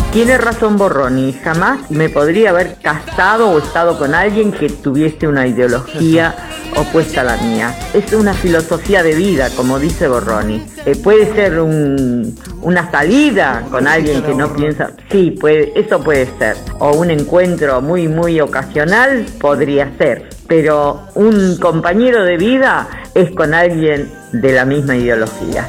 Tiene razón Borroni, jamás me podría haber casado o estado con alguien que tuviese una ideología opuesta a la mía. Es una filosofía de vida, como dice Borroni. Puede ser una salida con alguien que no piensa, sí, eso puede ser. O un encuentro muy, muy ocasional podría ser. Pero un compañero de vida es con alguien de la misma ideología.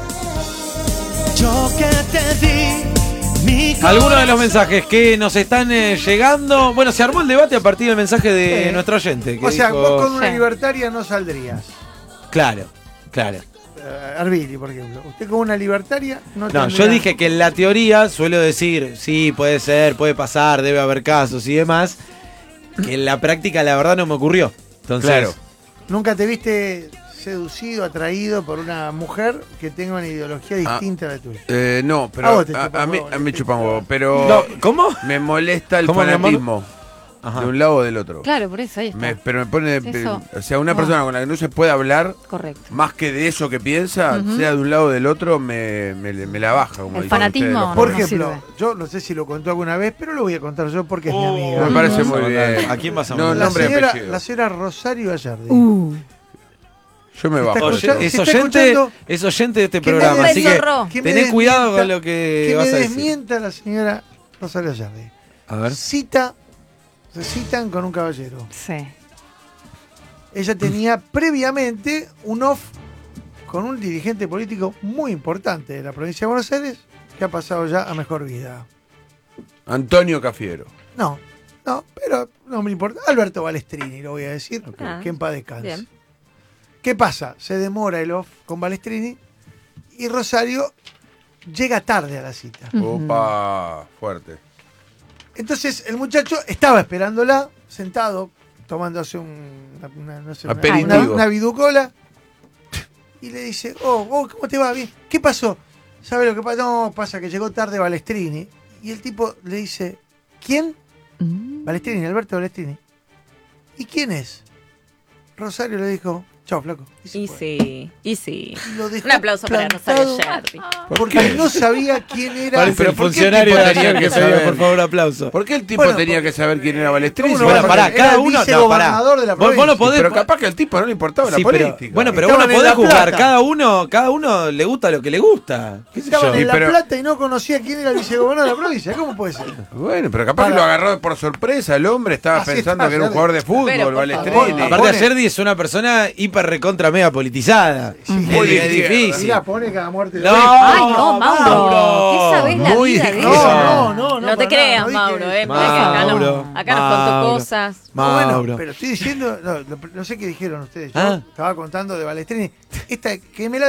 Yo que te di. Algunos de los mensajes que nos están llegando. Bueno, se armó el debate a partir del mensaje de nuestro oyente. Que o sea, dijo, vos con una libertaria no saldrías. Claro, claro. Arbili, por ejemplo. Usted con una libertaria no No, yo dije que en la teoría suelo decir, sí, puede ser, puede pasar, debe haber casos y demás. Que en la práctica la verdad no me ocurrió. Entonces, Claro. ¿Nunca te viste seducido, atraído por una mujer que tenga una ideología distinta a la tuya? No, A pero vos te chupan a mí huevo, me chupan huevo, pero No, ¿cómo? me molesta el ¿Cómo, mi amor? fanatismo Ajá. de un lado o del otro. Claro, por eso ahí está. Pero me pone, Eso. o sea, una persona con la que no se puede hablar Correcto. más que de eso que piensa, sea de un lado o del otro, me la baja, como El dicen fanatismo ustedes, los no, Por jóvenes. ejemplo, sirve. yo no sé si lo contó alguna vez, pero lo voy a contar yo porque es mi amiga. Me parece Vas a muy mandar. bien. ¿A quién vas a No, mandar? nombre y apellido. La señora Rosario Gallardi. Yo me Está bajo. escuchando- Oye, es si está oyente, escuchando, es oyente de este que me programa, así que desmienta- que me tené cuidado desmienta- con lo que que vas me a decir. desmienta la señora Rosario Gallardi. A ver. Se citan con un caballero. Sí. Ella tenía previamente un off con un dirigente político muy importante de la provincia de Buenos Aires que ha pasado ya a mejor vida. Antonio Cafiero. No, pero no me importa. Alberto Balestrini, lo voy a decir, que en paz descanse. Bien. ¿Qué pasa? Se demora el off con Balestrini y Rosario llega tarde a la cita. Opa, fuerte. Entonces el muchacho estaba esperándola, sentado, tomándose Aperitivo. una viducola, y le dice, ¿cómo te va? Bien. ¿Qué pasó? ¿Sabe lo que pasa? No, pasa que llegó tarde Balestrini. Y el tipo le dice, ¿quién? Balestrini, Alberto Balestrini. ¿Y quién es? Rosario le dijo, chao, flaco. se Y fue. sí, y sí. Y lo dejó Un aplauso para plantado Rosario Gallardi. Porque no sabía quién era. Parece el ¿Pero por qué funcionario el tipo de tenía Daniel que que pedía saber? por favor aplauso. ¿Por qué el tipo Bueno, tenía que saber quién era Balestrini? ¿Cómo no Bueno, va a pará, saber? cada Era el uno. vicegobernador de la Vos no provincia. podés. Pero capaz que al tipo no le importaba Sí, la pero, política. bueno, pero Estaban uno en podés La juzgar. Plata. Cada uno le gusta lo que le gusta. ¿Qué sé Estaban yo? en La pero- Plata y no conocía quién era el vicegobernador de la provincia. ¿Cómo puede ser? Bueno, pero capaz Para. que lo agarró por sorpresa. El hombre estaba Así pensando está, que era un Yardi. jugador de fútbol, Pero, por Balestrini. favor. Aparte, Ayerdi es una persona hiper recontra mega politizada. muy de Es izquierda. difícil. Mirá, pone cada muerte de No, oreja. Ay, no, Mauro. ¿Qué sabés la Muy vida de difícil. ella? No, No te para creas, nada, no Mauro, dije- Mauro, acá nos contó Mauro. cosas. Mauro. Bueno, pero estoy diciendo, no sé qué dijeron ustedes. Yo Ah. estaba contando de Balestrini. Esta que me la